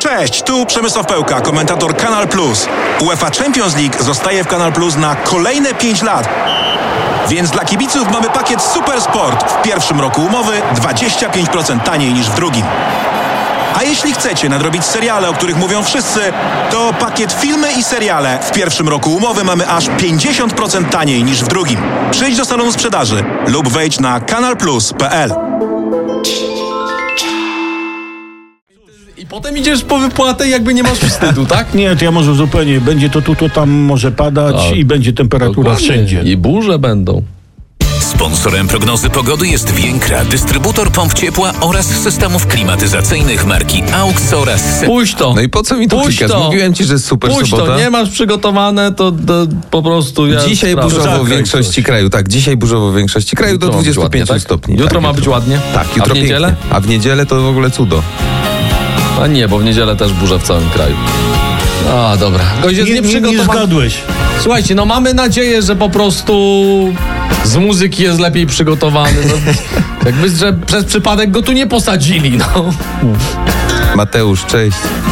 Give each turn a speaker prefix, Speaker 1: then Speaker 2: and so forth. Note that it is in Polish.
Speaker 1: Cześć, tu Przemysław Pełka, komentator Kanal Plus. UEFA Champions League zostaje w Kanal Plus na kolejne 5 lat. Więc dla kibiców mamy pakiet Super Sport. W pierwszym roku umowy 25% taniej niż w drugim. A jeśli chcecie nadrobić seriale, o których mówią wszyscy, to pakiet filmy i seriale. W pierwszym roku umowy mamy aż 50% taniej niż w drugim. Przyjdź do salonu sprzedaży lub wejdź na kanalplus.pl.
Speaker 2: I potem idziesz po wypłatę i jakby nie masz wstydu, tak?
Speaker 3: Nie, to ja może zupełnie. Będzie to tu, tam może padać i będzie temperatura
Speaker 2: Dokładnie.
Speaker 3: wszędzie.
Speaker 2: I burze będą.
Speaker 4: Sponsorem prognozy pogody jest Więkra, dystrybutor pomp ciepła oraz systemów klimatyzacyjnych marki AUX oraz
Speaker 2: Puść to.
Speaker 5: No i po co mi to
Speaker 2: Puść
Speaker 5: klikasz?
Speaker 2: to.
Speaker 5: Mówiłem ci, że jest super
Speaker 2: Puść
Speaker 5: sobota.
Speaker 2: to, nie masz przygotowane, to po prostu ja...
Speaker 5: Dzisiaj
Speaker 2: sprawdzę.
Speaker 5: burzowo w większości kraju. Tak, dzisiaj burzowo w większości kraju do
Speaker 2: Jutro ma być
Speaker 5: 25
Speaker 2: ładnie, tak?
Speaker 5: stopni.
Speaker 2: Jutro
Speaker 5: tak,
Speaker 2: ma być ładnie?
Speaker 5: Tak, jutro
Speaker 2: A w niedzielę?
Speaker 5: pięknie. A w niedzielę to w ogóle cudo.
Speaker 2: A nie, bo w niedzielę też burza w całym kraju. A, dobra. Gość jest
Speaker 3: Nie
Speaker 2: nieprzygotowany.
Speaker 3: zgadłeś.
Speaker 2: Słuchajcie, no mamy nadzieję, że po prostu z muzyki jest lepiej przygotowany. No, jakby, że przez przypadek go tu nie posadzili, no.
Speaker 5: Mateusz, cześć.